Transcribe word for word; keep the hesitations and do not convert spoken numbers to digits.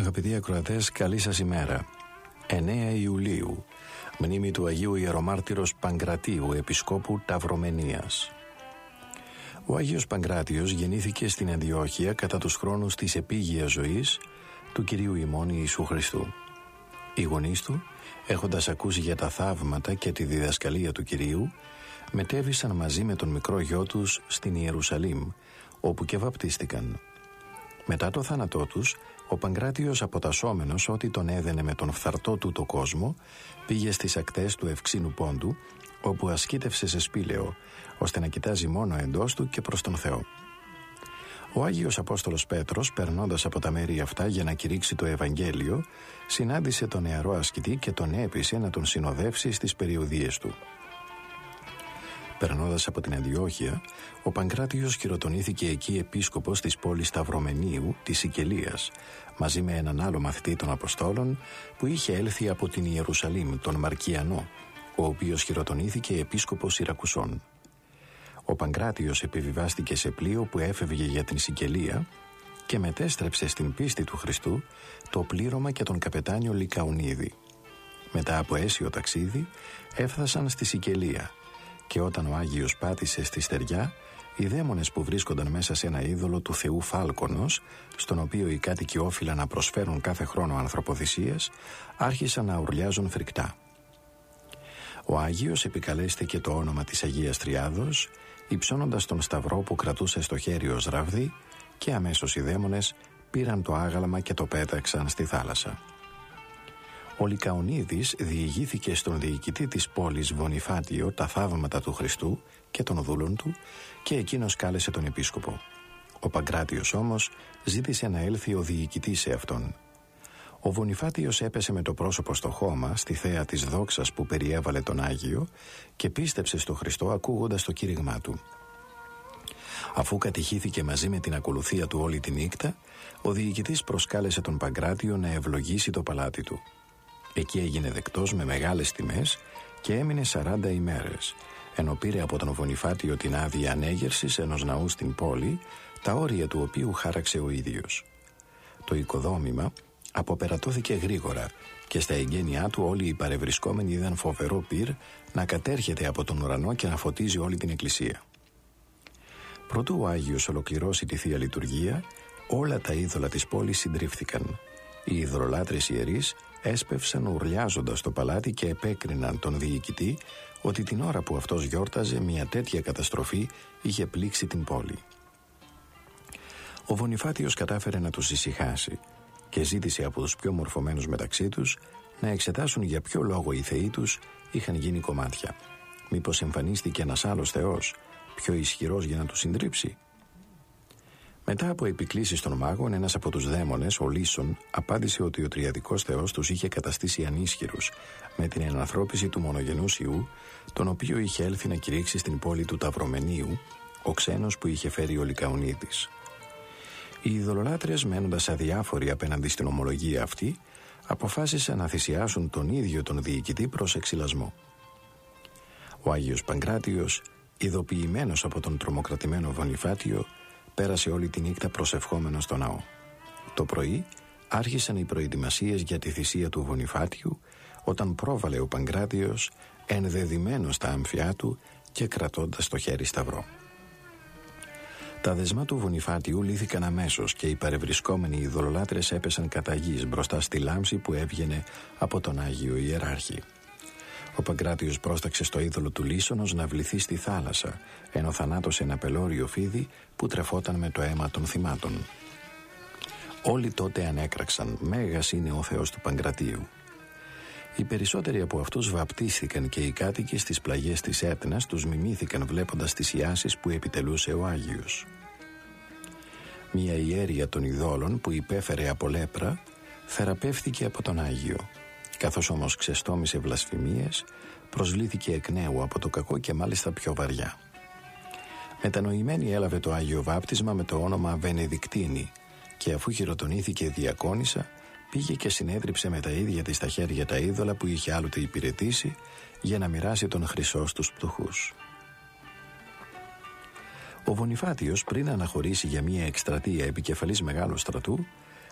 Αγαπητοί ακροατές, καλή σας ημέρα. εννέα Ιουλίου, μνήμη του Αγίου Ιερομάρτυρος Παγκρατίου, Επισκόπου Ταυρομενίας. Ο Άγιος Παγκράτιος γεννήθηκε στην Αντιόχεια κατά τους χρόνους της επίγειας ζωής του Κυρίου ημών Ιησού Χριστού. Οι γονείς του, έχοντας ακούσει για τα θαύματα και τη διδασκαλία του Κυρίου, μετέβησαν μαζί με τον μικρό γιο τους στην Ιερουσαλήμ, όπου και βαπτίστηκαν. Μετά το θάνατό τους, ο Παγκράτιος, αποτασσόμενος ότι τον έδαινε με τον φθαρτό του το κόσμο, πήγε στις ακτές του Ευξήνου Πόντου, όπου ασκήτευσε σε σπήλαιο, ώστε να κοιτάζει μόνο εντός του και προς τον Θεό. Ο Άγιος Απόστολος Πέτρος, περνώντας από τα μέρη αυτά για να κηρύξει το Ευαγγέλιο, συνάντησε τον νεαρό ασκητή και τον έπεισε να τον συνοδεύσει στις περιοδίες του. Περνώντας από την Αντιόχεια, ο Παγκράτιος χειροτονήθηκε εκεί επίσκοπος της πόλης Ταυρομενίου, της Σικελίας, μαζί με έναν άλλο μαθητή των Αποστόλων που είχε έλθει από την Ιερουσαλήμ, τον Μαρκιανό, ο οποίος χειροτονήθηκε επίσκοπος Σιρακουσών. Ο Παγκράτιος επιβιβάστηκε σε πλοίο που έφευγε για την Σικελία και μετέστρεψε στην πίστη του Χριστού το πλήρωμα και τον καπετάνιο Λικαονίδη. Μετά από αίσιο ταξίδι έφτασαν στη Σικελία, και όταν ο Άγιος πάτησε στη στεριά, οι δαίμονες που βρίσκονταν μέσα σε ένα είδωλο του θεού Φάλκονος, στον οποίο οι κάτοικοι όφυλαν να προσφέρουν κάθε χρόνο ανθρωποθυσίες, άρχισαν να ουρλιάζουν φρικτά. Ο Άγιος επικαλέστηκε το όνομα της Αγίας Τριάδος, υψώνοντας τον σταυρό που κρατούσε στο χέρι ως ραβδί, και αμέσως οι δαίμονες πήραν το άγαλμα και το πέταξαν στη θάλασσα. Ο Λικαονίδης διηγήθηκε στον διοικητή της πόλης Βονιφάτιο τα θαύματα του Χριστού και των δούλων του, και εκείνος κάλεσε τον επίσκοπο. Ο Παγκράτιος όμως ζήτησε να έλθει ο διοικητής σε αυτόν. Ο Βονιφάτιος έπεσε με το πρόσωπο στο χώμα, στη θέα της δόξας που περιέβαλε τον Άγιο, και πίστεψε στο Χριστό ακούγοντας το κήρυγμά του. Αφού κατηχήθηκε μαζί με την ακολουθία του όλη τη νύχτα, ο διοικητής προσκάλεσε τον Παγκράτιο να ευλογήσει το παλάτι του. Εκεί έγινε δεκτός με μεγάλες τιμές και έμεινε σαράντα ημέρες, ενώ πήρε από τον Βονιφάτιο την άδεια ανέγερσης ενός ναού στην πόλη, τα όρια του οποίου χάραξε ο ίδιος. Το οικοδόμημα αποπερατώθηκε γρήγορα και στα εγγένειά του όλοι οι παρευρισκόμενοι είδαν φοβερό πυρ να κατέρχεται από τον ουρανό και να φωτίζει όλη την εκκλησία. Προτού ο Άγιος ολοκληρώσει τη Θεία Λειτουργία, όλα τα είδωλα της πόλης συντρίφθηκαν. Οι ειδωλολάτρες ιερείς έσπευσαν ουρλιάζοντας το παλάτι και επέκριναν τον διοικητή ότι την ώρα που αυτός γιόρταζε μια τέτοια καταστροφή είχε πλήξει την πόλη. Ο Βονιφάτιος κατάφερε να τους ησυχάσει και ζήτησε από τους πιο μορφωμένους μεταξύ τους να εξετάσουν για ποιο λόγο οι θεοί τους είχαν γίνει κομμάτια. Μήπως εμφανίστηκε ένας άλλος θεός, πιο ισχυρός για να τους συντρίψει? Μετά από επικλήσεις των μάγων, ένας από τους δαίμονες, ο Λύσον, απάντησε ότι ο τριαδικός Θεός τους είχε καταστήσει ανίσχυρους με την ενανθρώπιση του μονογενούς Ιού, τον οποίο είχε έλθει να κηρύξει στην πόλη του Ταυρομενίου, ο ξένος που είχε φέρει ο Λικαονίδης. Οι ειδωλολάτρες, μένοντας αδιάφοροι απέναντι στην ομολογία αυτή, αποφάσισαν να θυσιάσουν τον ίδιο τον διοικητή προς εξυλασμό. Ο Άγιος Παγκράτιος, ειδοποιημένος από τον τρομοκρατημένο Βονιφάτιο, πέρασε όλη τη νύχτα προσευχόμενος στο ναό. Το πρωί άρχισαν οι προετοιμασίες για τη θυσία του Βονιφάτιου, όταν πρόβαλε ο Παγκράτιος ενδεδειμένος στα άμφιά του και κρατώντας το χέρι σταυρό. Τα δεσμά του Βονιφάτιου λύθηκαν αμέσως και οι παρευρισκόμενοι ειδωλολάτρες έπεσαν κατά γης μπροστά στη λάμψη που έβγαινε από τον Άγιο Ιεράρχη. Ο Παγκράτιος πρόσταξε στο είδωλο του Λύσωνος να βληθεί στη θάλασσα, ενώ θανάτωσε ένα πελώριο φίδι που τρεφόταν με το αίμα των θυμάτων. Όλοι τότε ανέκραξαν, μέγας είναι ο Θεός του Παγκρατίου. Οι περισσότεροι από αυτούς βαπτίστηκαν και οι κάτοικοι στις πλαγιές της Έτνας τους μιμήθηκαν βλέποντας τις ιάσεις που επιτελούσε ο Άγιος. Μια ιέρια των ειδόλων που υπέφερε από λέπρα θεραπεύθηκε από τον Άγιο. Καθώς όμως ξεστόμησε βλασφημίες, προσλήθηκε εκ νέου από το κακό και μάλιστα πιο βαριά. Μετανοημένη έλαβε το Άγιο Βάπτισμα με το όνομα Βενεδικτίνη και αφού χειροτονήθηκε διακόνισσα, πήγε και συνέδριψε με τα ίδια της τα χέρια τα είδωλα που είχε άλλοτε υπηρετήσει για να μοιράσει τον χρυσό στους πτωχούς. Ο Βονιφάτιος, πριν αναχωρήσει για μια εκστρατεία επικεφαλής μεγάλου στρατού,